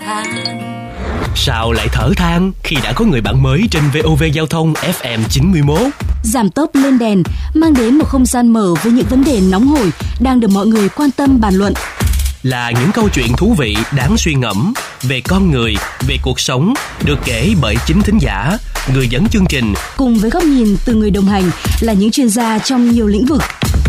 than. Sao lại thở than khi đã có người bạn mới trên VOV Giao thông FM 91? Giảm tốc lên đèn mang đến một không gian mở với những vấn đề nóng hổi đang được mọi người quan tâm bàn luận. Là những câu chuyện thú vị đáng suy ngẫm về con người, về cuộc sống, được kể bởi chính thính giả, người dẫn chương trình. Cùng với góc nhìn từ người đồng hành là những chuyên gia trong nhiều lĩnh vực.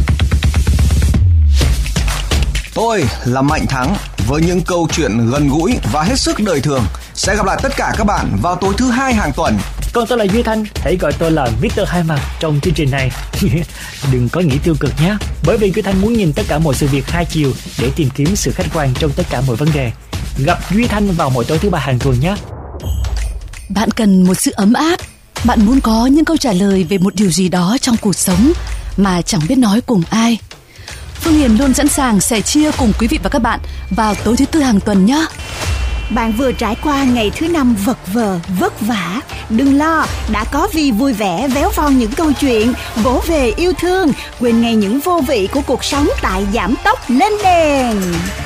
Tôi là Mạnh Thắng với những câu chuyện gần gũi và hết sức đời thường. Sẽ gặp lại tất cả các bạn vào tối thứ 2 hàng tuần. Còn tôi là Duy Thanh, hãy gọi tôi là Mr. Hai Mặt trong chương trình này. Đừng có nghĩ tiêu cực nhé, bởi vì Duy Thanh muốn nhìn tất cả mọi sự việc hai chiều để tìm kiếm sự khách quan trong tất cả mọi vấn đề. Gặp Duy Thanh vào mỗi tối thứ 3 hàng tuần nhé. Bạn cần một sự ấm áp. Bạn muốn có những câu trả lời về một điều gì đó trong cuộc sống mà chẳng biết nói cùng ai. Phương Hiền luôn sẵn sàng sẻ chia cùng quý vị và các bạn vào tối thứ 4 hàng tuần nhé. Bạn vừa trải qua ngày thứ 5 vật vờ, vất vả. Đừng lo, đã có Vi vui vẻ véo von những câu chuyện, vỗ về yêu thương, quên ngay những vô vị của cuộc sống tại Giảm tốc lên đèn.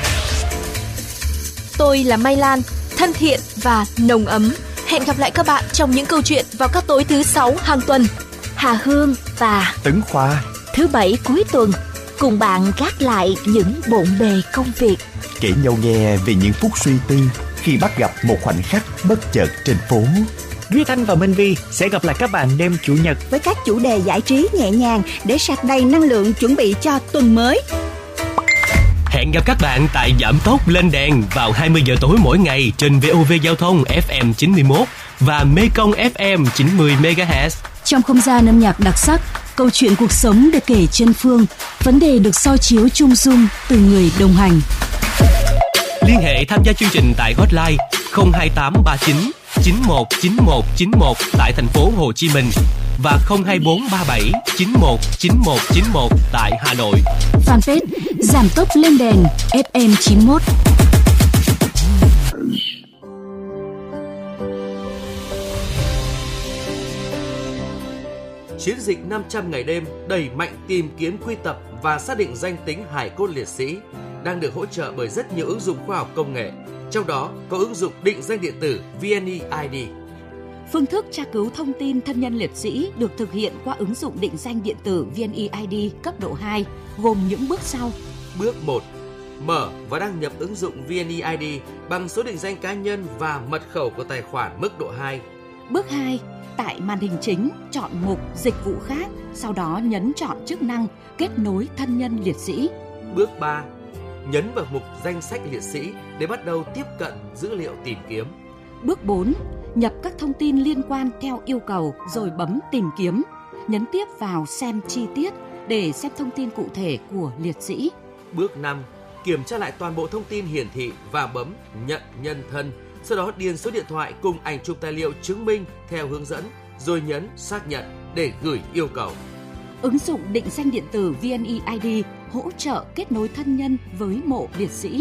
Tôi là Mai Lan, thân thiện và nồng ấm. Hẹn gặp lại các bạn trong những câu chuyện vào các tối thứ 6 hàng tuần. Hà Hương và Tấn Khoa thứ 7 cuối tuần cùng bạn gác lại những bộn bề công việc, kể nhau nghe về những phút suy tư khi bắt gặp một khoảnh khắc bất chợt trên phố. Duy Thanh và Minh Vi sẽ gặp lại các bạn đêm Chủ nhật với các chủ đề giải trí nhẹ nhàng để sạc đầy năng lượng chuẩn bị cho tuần mới. Hẹn gặp các bạn tại Giảm tốc lên đèn vào 20 giờ tối mỗi ngày trên VOV Giao thông FM 91 và Mekong FM 90 MHz. Trong không gian âm nhạc đặc sắc, câu chuyện cuộc sống được kể trên phương, vấn đề được soi chiếu chung dung từ người đồng hành. Liên hệ tham gia chương trình tại hotline 02839 919191 tại thành phố Hồ Chí Minh và 02437 919191 tại Hà Nội. Fanpage Giảm tốc lên đèn FM 91. Chiến dịch 500 ngày đêm đẩy mạnh tìm kiếm, quy tập và xác định danh tính hài cốt liệt sĩ đang được hỗ trợ bởi rất nhiều ứng dụng khoa học công nghệ, trong đó có ứng dụng định danh điện tử VNeID. Phương thức tra cứu thông tin thân nhân liệt sĩ được thực hiện qua ứng dụng định danh điện tử VNeID cấp độ 2, gồm những bước sau. Bước 1. Mở và đăng nhập ứng dụng VNeID bằng số định danh cá nhân và mật khẩu của tài khoản mức độ 2. Bước 2. Tại màn hình chính, chọn mục Dịch vụ khác, sau đó nhấn chọn chức năng Kết nối thân nhân liệt sĩ. Bước 3. Nhấn vào mục Danh sách liệt sĩ để bắt đầu tiếp cận dữ liệu tìm kiếm. Bước 4. Nhập các thông tin liên quan theo yêu cầu rồi bấm Tìm kiếm. Nhấn tiếp vào Xem chi tiết để xem thông tin cụ thể của liệt sĩ. Bước 5. Kiểm tra lại toàn bộ thông tin hiển thị và bấm Nhận nhân thân. Sau đó điền số điện thoại cùng ảnh chụp tài liệu chứng minh theo hướng dẫn, rồi nhấn Xác nhận để gửi yêu cầu. Ứng dụng định danh điện tử VNeID hỗ trợ kết nối thân nhân với mộ liệt sĩ.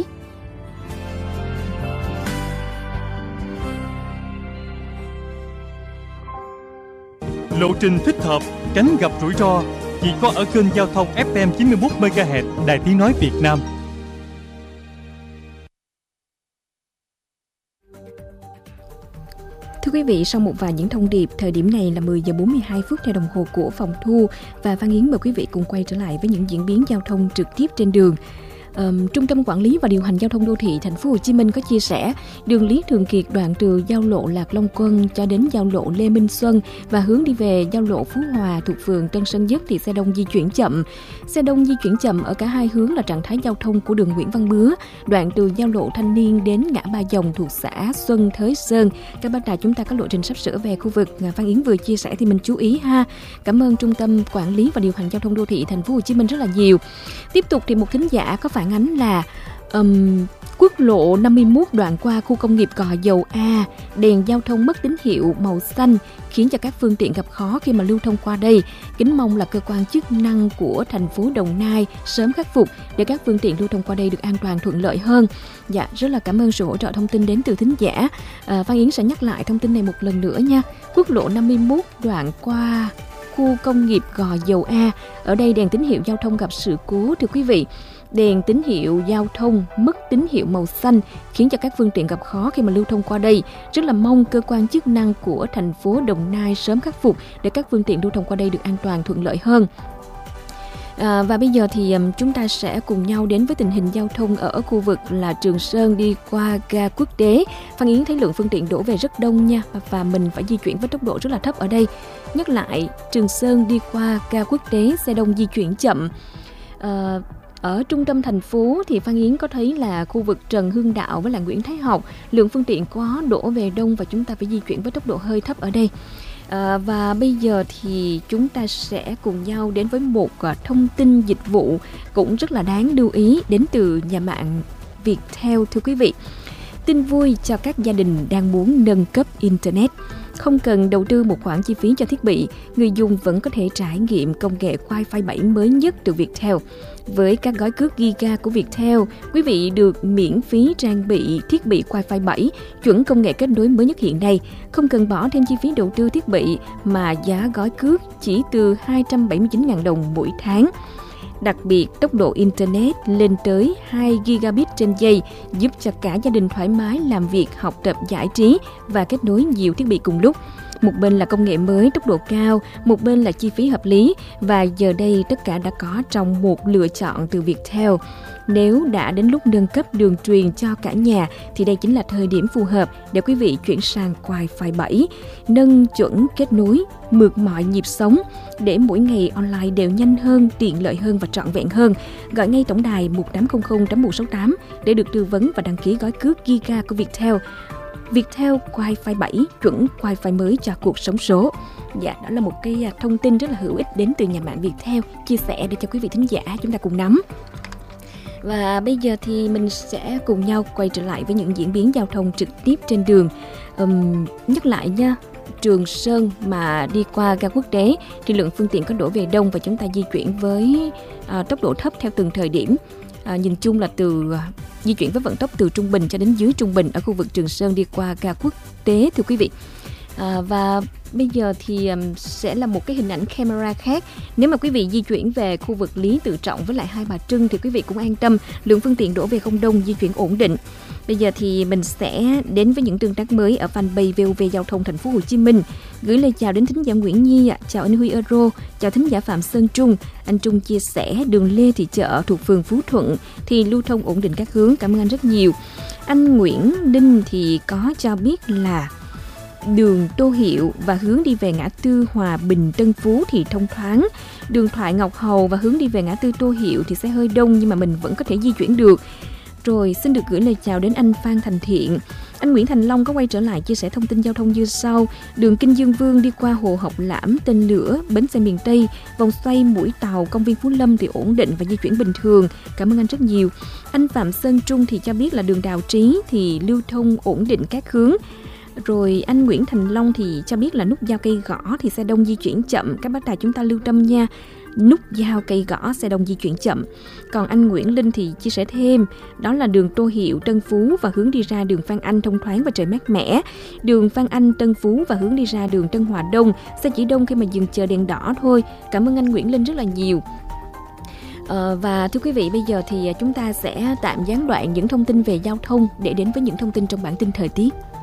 Lộ trình thích hợp, tránh gặp rủi ro chỉ có ở kênh giao thông FM 91 MHz Đài Tiếng nói Việt Nam. Thưa quý vị, sau một vài những thông điệp, thời điểm này là 10 giờ 42 phút theo đồng hồ của phòng thu và Văn Yến mời quý vị cùng quay trở lại với những diễn biến giao thông trực tiếp trên đường. Trung tâm Quản lý và Điều hành Giao thông Đô thị Thành phố Hồ Chí Minh có chia sẻ đường Lý Thường Kiệt đoạn từ giao lộ Lạc Long Quân cho đến giao lộ Lê Minh Xuân và hướng đi về giao lộ Phú Hòa thuộc phường Tân Sơn Nhất thì xe đông di chuyển chậm. Xe đông di chuyển chậm ở cả hai hướng là trạng thái giao thông của đường Nguyễn Văn Bứa, đoạn từ giao lộ Thanh Niên đến ngã Ba Dòng thuộc xã Xuân Thới Sơn. Các bác đài chúng ta có lộ trình sắp sửa về khu vực Văn Yến vừa chia sẻ thì mình chú ý ha. Cảm ơn Trung tâm Quản lý và Điều hành Giao thông Đô thị Thành phố Hồ Chí Minh rất là nhiều. Tiếp tục thì một thính giả có phản ánh là quốc lộ 51 đoạn qua khu công nghiệp Gò Dầu A, đèn giao thông mất tín hiệu màu xanh khiến cho các phương tiện gặp khó khi mà lưu thông qua đây. Kính mong là cơ quan chức năng của thành phố Đồng Nai sớm khắc phục để các phương tiện lưu thông qua đây được an toàn thuận lợi hơn. Dạ, rất là cảm ơn sự hỗ trợ thông tin đến từ thính giả. Văn Yến sẽ nhắc lại thông tin này một lần nữa nha. Quốc lộ 51 đoạn qua khu công nghiệp Gò Dầu A, ở đây đèn tín hiệu giao thông gặp sự cố thưa quý vị. Đèn tín hiệu giao thông mất tín hiệu màu xanh khiến cho các phương tiện gặp khó khi mà lưu thông qua đây. Rất là mong cơ quan chức năng của thành phố Đồng Nai sớm khắc phục để các phương tiện lưu thông qua đây được an toàn thuận lợi hơn. Và bây giờ thì chúng ta sẽ cùng nhau đến với tình hình giao thông ở khu vực là Trường Sơn đi qua ga Quốc Tế. Phan Yến thấy lượng phương tiện đổ về rất đông nha, và mình phải di chuyển với tốc độ rất là thấp ở đây. Nhắc lại, Trường Sơn đi qua ga Quốc Tế xe đông di chuyển chậm. Ở trung tâm thành phố thì Phan Yến có thấy là khu vực Trần Hưng Đạo với là Nguyễn Thái Học, lượng phương tiện có đổ về đông và chúng ta phải di chuyển với tốc độ hơi thấp ở đây. Và bây giờ thì chúng ta sẽ cùng nhau đến với một thông tin dịch vụ cũng rất là đáng lưu ý đến từ nhà mạng Viettel, thưa quý vị. Tin vui cho các gia đình đang muốn nâng cấp Internet. Không cần đầu tư một khoản chi phí cho thiết bị, người dùng vẫn có thể trải nghiệm công nghệ Wi-Fi 7 mới nhất từ Viettel. Với các gói cước Giga của Viettel, quý vị được miễn phí trang bị thiết bị Wi-Fi 7 chuẩn công nghệ kết nối mới nhất hiện nay. Không cần bỏ thêm chi phí đầu tư thiết bị mà giá gói cước chỉ từ 279.000 đồng mỗi tháng. Đặc biệt, tốc độ Internet lên tới 2 gigabit trên giây giúp cho cả gia đình thoải mái làm việc, học tập, giải trí và kết nối nhiều thiết bị cùng lúc. Một bên là công nghệ mới, tốc độ cao, một bên là chi phí hợp lý, và giờ đây tất cả đã có trong một lựa chọn từ Viettel. Nếu đã đến lúc nâng cấp đường truyền cho cả nhà thì đây chính là thời điểm phù hợp để quý vị chuyển sang Wi-Fi 7, nâng chuẩn kết nối, mượt mọi nhịp sống để mỗi ngày online đều nhanh hơn, tiện lợi hơn và trọn vẹn hơn. Gọi ngay tổng đài 1800.168 để được tư vấn và đăng ký gói cước Giga của Viettel. Viettel Wi-Fi 7 chuẩn Wi-Fi mới cho cuộc sống số. Dạ, đó là một cái thông tin rất là hữu ích đến từ nhà mạng Viettel, chia sẻ để cho quý vị thính giả chúng ta cùng nắm. Và bây giờ thì mình sẽ cùng nhau quay trở lại với những diễn biến giao thông trực tiếp trên đường. Nhắc lại nha, Trường Sơn mà đi qua ga Quốc Tế thì lượng phương tiện có đổ về đông và chúng ta di chuyển với tốc độ thấp theo từng thời điểm. Nhìn chung là di chuyển với vận tốc từ trung bình cho đến dưới trung bình ở khu vực Trường Sơn đi qua ga Quốc Tế, thưa quý vị. Và bây giờ thì sẽ là một cái hình ảnh camera khác. Nếu mà quý vị di chuyển về khu vực Lý Tự Trọng với lại Hai Bà Trưng thì quý vị cũng an tâm, lượng phương tiện đổ về không đông, di chuyển ổn định. Bây giờ thì mình sẽ đến với những tương tác mới ở fanpage VOV Giao thông Thành phố Hồ Chí Minh. Gửi lời chào đến thính giả Nguyễn Nhi ạ, chào anh Huy Euro, chào thính giả Phạm Sơn Trung. Anh Trung chia sẻ đường Lê Thị Chợ thuộc phường Phú Thuận thì lưu thông ổn định các hướng, cảm ơn anh rất nhiều. Anh Nguyễn Ninh thì có cho biết là đường Tô Hiệu và hướng đi về ngã tư Hòa Bình Tân Phú thì thông thoáng. Đường Thoại Ngọc Hầu và hướng đi về ngã tư Tô Hiệu thì sẽ hơi đông nhưng mà mình vẫn có thể di chuyển được. Rồi xin được gửi lời chào đến anh Phan Thành Thiện. Anh Nguyễn Thành Long có quay trở lại chia sẻ thông tin giao thông như sau. Đường Kinh Dương Vương đi qua Hồ Học Lãm, Tên Lửa, bến xe miền Tây, vòng xoay Mũi Tàu, công viên Phú Lâm thì ổn định và di chuyển bình thường. Cảm ơn anh rất nhiều. Anh Phạm Sơn Trung thì cho biết là đường Đào Trí thì lưu thông ổn định các hướng. Rồi anh Nguyễn Thành Long thì cho biết là nút giao Cây Gõ thì xe đông di chuyển chậm, các bác tài chúng ta lưu tâm nha. Nút giao Cây Gõ xe đông di chuyển chậm. Còn anh Nguyễn Linh thì chia sẻ thêm, đó là đường Tô Hiệu Tân Phú và hướng đi ra đường Phan Anh thông thoáng và trời mát mẻ. Đường Phan Anh Tân Phú và hướng đi ra đường Tân Hòa Đông, xe chỉ đông khi mà dừng chờ đèn đỏ thôi. Cảm ơn anh Nguyễn Linh rất là nhiều. Và thưa quý vị, bây giờ thì chúng ta sẽ tạm gián đoạn những thông tin về giao thông để đến với những thông tin trong bản tin thời tiết.